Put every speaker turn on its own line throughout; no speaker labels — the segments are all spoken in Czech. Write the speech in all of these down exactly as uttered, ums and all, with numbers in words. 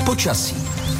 Počasí.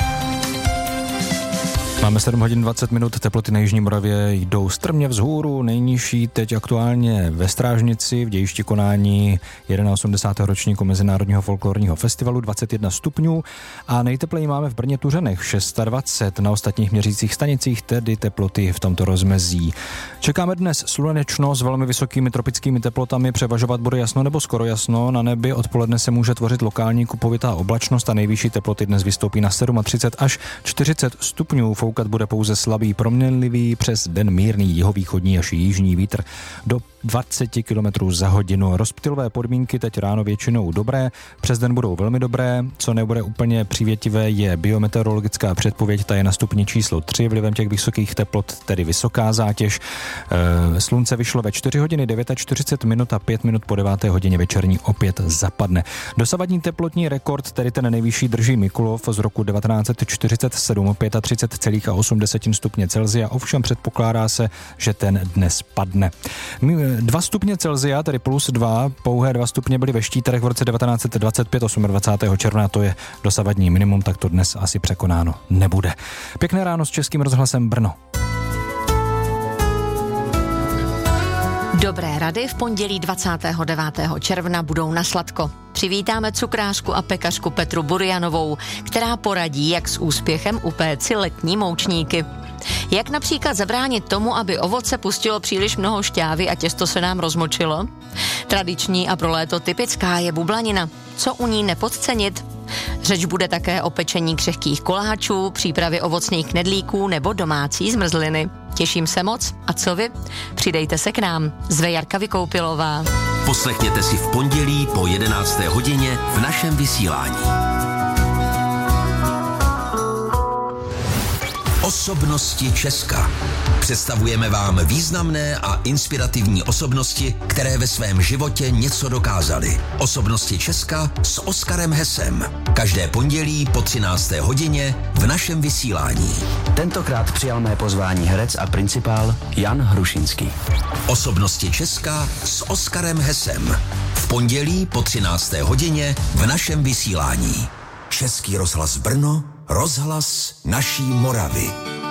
Máme sedm hodin dvacet minut, teploty na jižní Moravě jdou strmě vzhůru, nejnižší teď aktuálně ve Strážnici v dějišti konání osmdesátého ročníku Mezinárodního folklorního festivalu dvacet jedna stupňů a nejtepleji máme v Brně Tuřenech dvacet šest, na ostatních měřících stanicích tedy teploty v tomto rozmezí. Čekáme dnes slunečno s velmi vysokými tropickými teplotami, převažovat bude jasno nebo skoro jasno, na nebi odpoledne se může tvořit lokální kupovitá oblačnost a nejvyšší teploty dnes vystoupí na třicet sedm až čtyřicet stupňů. Foukat bude pouze slabý proměnlivý, přes den mírný jihovýchodní až jižní vítr do dvacet kilometrů za hodinu. Rozptylové podmínky teď ráno většinou dobré, přes den budou velmi dobré, co nebude úplně přívětivé je biometeorologická předpověď, ta je na stupni číslo tři, vlivem těch vysokých teplot tedy vysoká zátěž. E, slunce vyšlo ve čtyři hodiny čtyřicet devět minut a pět minut po deváté hodině večerní opět zapadne. Dosavadní teplotní rekord, tedy ten nejvyšší, drží Mikulov z roku devatenáct set čtyřicet sedm, třicet pět celá osm stupně Celsia, ovšem předpokládá se, že ten dnes padne. Dva stupně Celsia, tedy plus dva, pouhé dva stupně byly ve Štíterech v roce devatenáct set dvacet pět, dvacátého osmého června, to je dosavadní minimum, tak to dnes asi překonáno nebude. Pěkné ráno s Českým rozhlasem Brno.
Dobré rady v pondělí dvacátého devátého června budou na sladko. Přivítáme cukrářku a pekařku Petru Burjanovou, která poradí, jak s úspěchem upéci letní moučníky. Jak například zabránit tomu, aby ovoce pustilo příliš mnoho šťávy a těsto se nám rozmočilo? Tradiční a pro léto typická je bublanina. Co u ní nepodcenit? Řeč bude také o pečení křehkých koláčů, přípravě ovocných knedlíků nebo domácí zmrzliny. Těším se moc. A co vy? Přidejte se k nám. Zve Jarka Vykoupilová.
Poslechněte si v pondělí po jedenácté hodině v našem vysílání. Osobnosti Česka. Představujeme vám významné a inspirativní osobnosti, které ve svém životě něco dokázaly. Osobnosti Česka s Oskarem Hesem. Každé pondělí po třinácté hodině v našem vysílání.
Tentokrát přijal mé pozvání herec a principál Jan Hrušinský.
Osobnosti Česka s Oskarem Hesem. V pondělí po třinácté hodině v našem vysílání. Český rozhlas Brno, rozhlas naší Moravy.